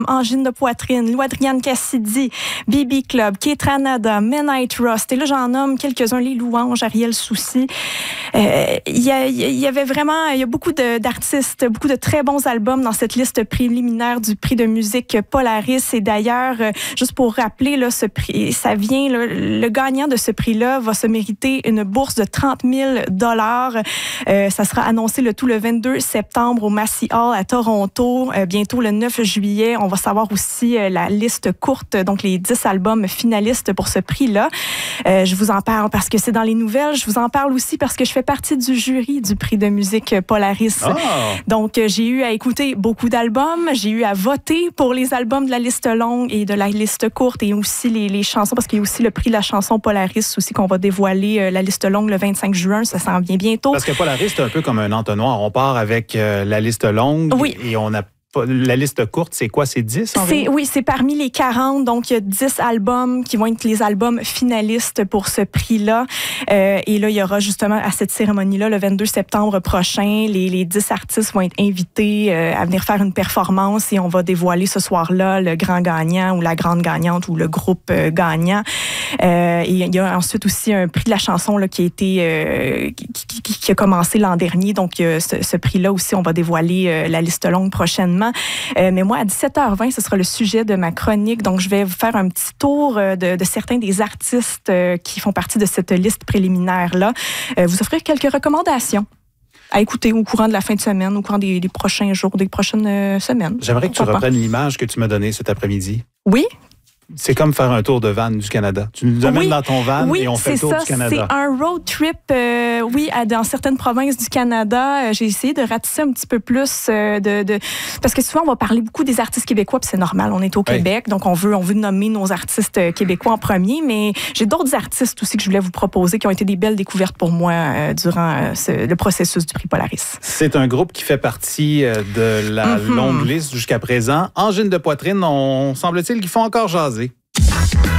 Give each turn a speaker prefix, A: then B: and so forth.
A: Angine de poitrine, Louadriane Cassidy, BB Club, Kétranada, Midnight Rust. Et là, j'en nomme quelques-uns, Les Louanges, Ariel Soucy. Il y a beaucoup d'artistes, beaucoup de très bons albums dans cette liste préliminaire du prix de musique Polaris. Et d'ailleurs, juste pour rappeler, là, ce prix, ça vient, là, le gagnant de ce prix-là va se mériter une bourse de 30 000 $. Ça sera annoncé le 22 septembre au Massey Hall à Toronto. Bientôt le 9 juillet, on va savoir aussi la liste courte, donc les 10 albums finalistes pour ce prix-là. Je vous en parle parce que c'est dans les nouvelles. Je vous en parle aussi parce que je fais partie du jury du prix de musique Polaris. Oh. Donc, j'ai eu à écouter beaucoup d'albums. J'ai eu à voter pour les albums de la liste longue et de la liste courte et aussi les chansons, parce qu'il y a aussi le prix de la chanson Polaris aussi qu'on va dévoiler la liste longue le 25 juin. Ça s'en vient bientôt.
B: Parce que Polaris, c'est un peu comme un entonnoir. On part avec la liste longue et on a la liste courte, c'est quoi? C'est 10?
A: Oui, c'est parmi les 40. Donc, il y a 10 albums qui vont être les albums finalistes pour ce prix-là. Et là, il y aura justement à cette cérémonie-là, le 22 septembre prochain, les 10 artistes vont être invités à venir faire une performance et on va dévoiler ce soir-là le grand gagnant ou la grande gagnante ou le groupe gagnant. Et il y a ensuite aussi un prix de la chanson là, qui a été qui a commencé l'an dernier. Donc, ce prix-là aussi, on va dévoiler la liste longue prochainement. Mais moi, à 17h20, ce sera le sujet de ma chronique. Donc, je vais vous faire un petit tour de certains des artistes qui font partie de cette liste préliminaire-là. Vous offrir quelques recommandations à écouter au courant de la fin de semaine, au courant des prochains jours, des prochaines semaines.
B: J'aimerais que tu reprennes l'image que tu m'as donnée cet après-midi.
A: Oui.
B: C'est comme faire un tour de van du Canada. Tu nous amènes dans ton van et on fait le tour du Canada.
A: C'est un road trip, dans certaines provinces du Canada. J'ai essayé de ratisser un petit peu plus parce que souvent, on va parler beaucoup des artistes québécois, puis c'est normal, on est au Québec, donc on veut nommer nos artistes québécois en premier, mais j'ai d'autres artistes aussi que je voulais vous proposer qui ont été des belles découvertes pour moi durant le processus du prix Polaris.
B: C'est un groupe qui fait partie de la longue liste jusqu'à présent. Angine de poitrine, on semble-t-il qu'ils font encore jaser.